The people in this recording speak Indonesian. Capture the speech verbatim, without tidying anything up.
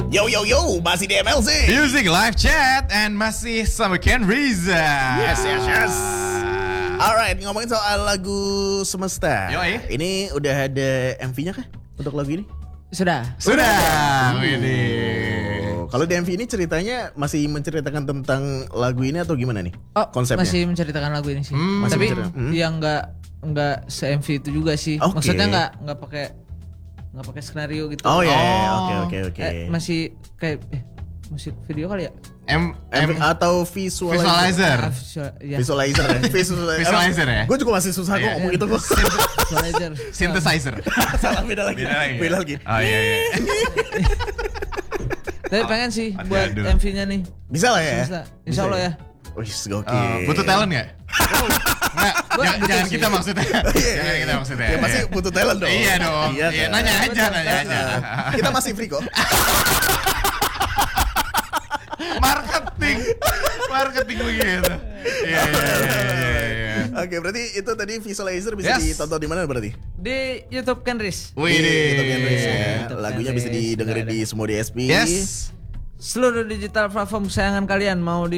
Yo yo yo, masih di M L C Music Live Chat and masih sama Ken Riza. Yes yes yes. Alright, ngomongin soal lagu Semesta. Yoi. Ini udah ada M V-nya kah untuk lagu ini? Sudah. Sudah. Ini. Oh, kalau di M V ini ceritanya masih menceritakan tentang lagu ini atau gimana nih? Oh, konsepnya? masih menceritakan lagu ini sih. Hmm, masih Tapi menceritakan. Hmm. yang enggak enggak se-M V itu juga sih. Oke. Maksudnya enggak enggak pakai enggak pakai skenario gitu. Oh ya, Oh. oke oke oke. Eh, masih kayak eh, musik video kali ya? M M M atau visualizer? Visualizer. Ah, visual- ya. Visualizer ya. Visualizer, Visualizer ya? Gue juga masih susah kok Iya. ngomong itu kok. Visualizer. Synthesizer. Salah beda lagi. Beda lagi. Beda lagi. Oh iya iya. Tapi pengen sih Aduh, buat aduh. M V-nya nih. Bisa lah ya. Bisa. Insya Allah ya. Wih, Oh, gokil. butuh talent nggak? Nggak, Gua jangan, butuh jangan sih. kita maksudnya. Iya, Jangan iya, kita iya. maksudnya. Ya pasti Iya. butuh talent dong. Iya dong. Iya, Iya, kan? nanya aja, nanya aja. Kita masih free kok. Marketing. Marketing begitu. Iya iya iya iya, iya. Oke, berarti itu tadi visualizer bisa Yes. ditonton di mana berarti? Di YouTube Kenris. Wih, Di YouTube Kenris ya. YouTube Lagunya Kenris. bisa didengerin di semua D S P. Yes. Seluruh digital platform kesayangan kalian mau di